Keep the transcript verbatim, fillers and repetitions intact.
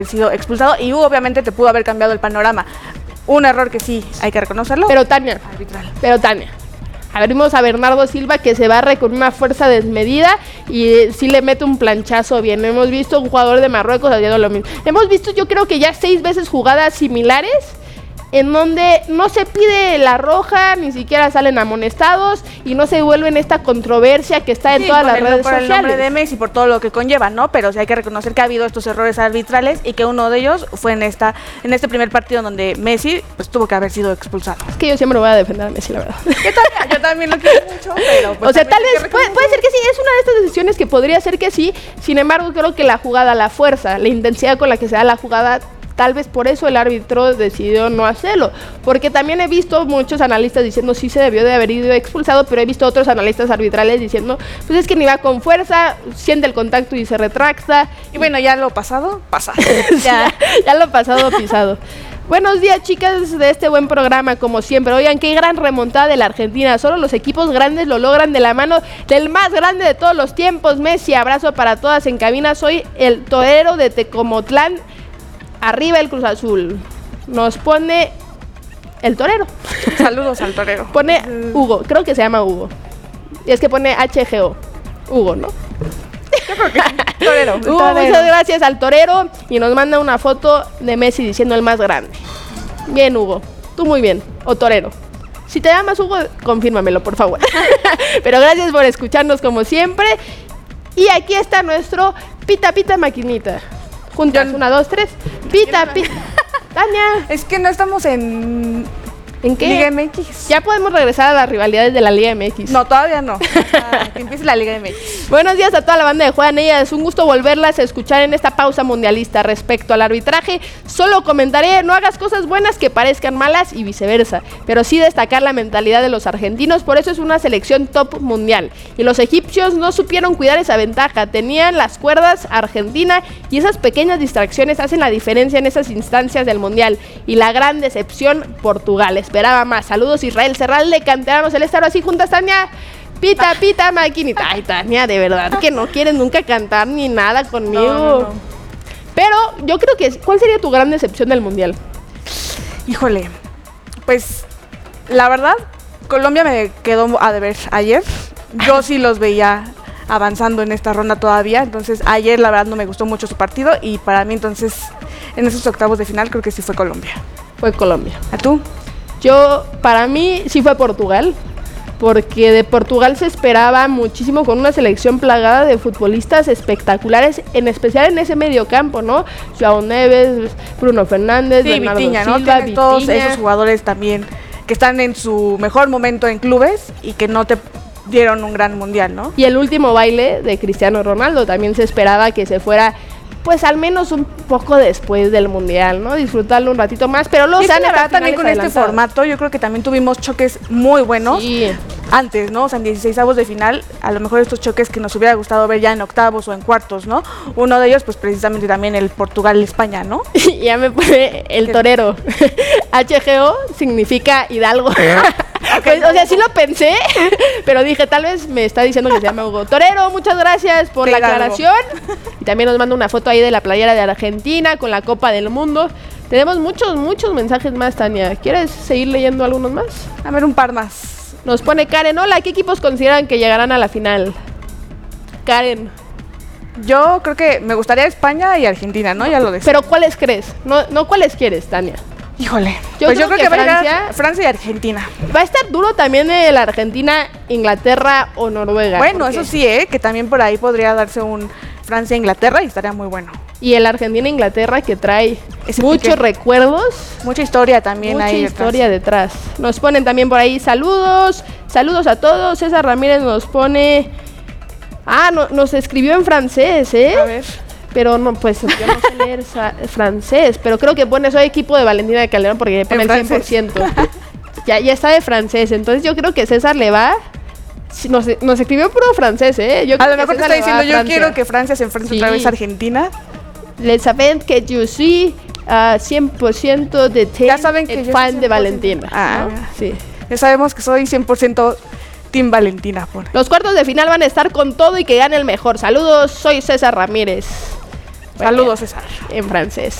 sido expulsado y obviamente te pudo haber cambiado el panorama. Un error que sí hay que reconocerlo. Pero Tania, arbitral. Pero Tania, a ver, vimos a Bernardo Silva que se barre con una fuerza desmedida y eh, sí le mete un planchazo bien. Hemos visto un jugador de Marruecos haciendo lo mismo. Hemos visto, yo creo que ya seis veces jugadas similares en donde no se pide la roja, ni siquiera salen amonestados y no se vuelve en esta controversia que está en sí, todas las el, redes por sociales. Por el nombre de Messi, por todo lo que conlleva, ¿no? Pero sí hay que reconocer que ha habido estos errores arbitrales y que uno de ellos fue en esta en este primer partido donde Messi pues tuvo que haber sido expulsado. Es que yo siempre voy a defender a Messi, la verdad. Yo también, yo también lo quiero mucho, pero... Pues o sea, tal vez, puede, puede ser que sí, es una de estas decisiones que podría ser que sí, sin embargo creo que la jugada, la fuerza, la intensidad con la que se da la jugada... Tal vez por eso el árbitro decidió no hacerlo, porque también he visto muchos analistas diciendo sí se debió de haber ido expulsado, pero he visto otros analistas arbitrales diciendo pues es que ni va con fuerza, siente el contacto y se retracta. Y bueno, ya lo pasado, pasa. ya, ya lo pasado, pisado. Buenos días, chicas, de este buen programa, como siempre. Oigan, qué gran remontada de la Argentina. Solo los equipos grandes lo logran de la mano del más grande de todos los tiempos, Messi. Abrazo para todas en cabina. Soy el torero de Tecomotlán. Arriba el Cruz Azul. Nos pone el torero. Saludos al torero. Pone Hugo, creo que se llama Hugo. Y es que pone H G O. Hugo, ¿no? Yo creo que sí. Torero. Hugo, torero. Muchas gracias al torero. Y nos manda una foto de Messi diciendo el más grande. Bien, Hugo. Tú muy bien. O torero. Si te llamas Hugo, confírmamelo, por favor. Pero gracias por escucharnos como siempre. Y aquí está nuestro Pita Pita Maquinita. Juntas, una, dos, tres. Pita, pita. Tania. Es que no estamos en... ¿En qué? Liga M X. Ya podemos regresar a las rivalidades de la Liga M X. No, todavía no. Ah, que empiece la Liga M X. Buenos días a toda la banda de Juegan Ellas. Es un gusto volverlas a escuchar en esta pausa mundialista. Respecto al arbitraje, solo comentaré, no hagas cosas buenas que parezcan malas y viceversa, pero sí destacar la mentalidad de los argentinos, por eso es una selección top mundial. Y los egipcios no supieron cuidar esa ventaja, tenían las cuerdas Argentina y esas pequeñas distracciones hacen la diferencia en esas instancias del mundial. Y la gran decepción, Portugal. Esperaba más. Saludos, Israel Serralde, Canteranos Celeste. Ahora sí, juntas, Tania. Pita, pita, maquinita. Ay, Tania, de verdad que no quieres nunca cantar ni nada conmigo. No, no, no. Pero yo creo que... ¿Cuál sería tu gran decepción del mundial? Híjole, pues la verdad, Colombia me quedó a deber ayer. Yo sí los veía avanzando en esta ronda todavía. Entonces, ayer la verdad no me gustó mucho su partido. Y para mí, entonces, en esos octavos de final, creo que sí fue Colombia. Fue Colombia. ¿A tú? Yo, para mí, sí fue Portugal, porque de Portugal se esperaba muchísimo con una selección plagada de futbolistas espectaculares, en especial en ese mediocampo, ¿no? João Neves, Bruno Fernández, sí, Bernardo Vitinha, Silva, ¿no? Tienes Vitinha. Todos esos jugadores también que están en su mejor momento en clubes y que no te dieron un gran mundial, ¿no? Y el último baile de Cristiano Ronaldo, también se esperaba que se fuera... pues al menos un poco después del mundial, ¿no? Disfrutarlo un ratito más, pero los han estado también con este formato, yo creo que también tuvimos choques muy buenos sí. antes, ¿no? O sea, en dieciseisavos de final, a lo mejor estos choques que nos hubiera gustado ver ya en octavos o en cuartos, ¿no? Uno de ellos, pues precisamente también el Portugal-España, ¿no? Ya me pone el torero. H G O significa Hidalgo. Pues, o sea, sí lo pensé, pero dije, tal vez me está diciendo que se llama Hugo. Torero, muchas gracias por la aclaración. Y también nos manda una foto ahí de la playera de Argentina con la Copa del Mundo. Tenemos muchos, muchos mensajes más, Tania. ¿Quieres seguir leyendo algunos más? A ver, un par más. Nos pone Karen, hola, ¿qué equipos consideran que llegarán a la final? Karen. Yo creo que me gustaría España y Argentina, ¿no? Ya lo decía. Pero ¿cuáles crees? No, no ¿cuáles quieres, Tania? Híjole, yo, pues creo, yo creo que, que va Francia, a llegar Francia y Argentina. Va a estar duro también el Argentina, Inglaterra o Noruega. Bueno, eso sí, ¿eh? Que también por ahí podría darse un Francia-Inglaterra y estaría muy bueno. Y el Argentina-Inglaterra que trae Ese muchos pique. recuerdos. Mucha historia también mucha ahí Mucha historia detrás. detrás. Nos ponen también por ahí saludos, saludos a todos. César Ramírez nos pone... Ah, no, nos escribió en francés, ¿eh? A ver... Pero no, pues yo no sé leer francés, pero creo que pone soy equipo de Valentina de Calderón porque pone el cien por ciento. ya, ya está de francés, entonces yo creo que César le va. Nos, nos escribió puro francés, ¿eh? Yo a lo mejor te está diciendo, yo quiero que Francia se enfrente sí. otra vez a Argentina. Les saben que yo soy uh, cien por ciento de ya saben que el yo fan de Valentina. Ah, ¿no? Sí. Ya sabemos que soy cien por ciento Team Valentina. Por. Los cuartos de final van a estar con todo y que gane el mejor. Saludos, soy César Ramírez. Saludos, César. En francés.